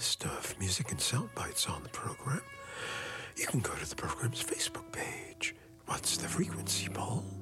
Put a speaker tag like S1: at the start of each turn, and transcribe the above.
S1: list of music and sound bites on the program, you can go to the program's Facebook page. What's the frequency, Paul?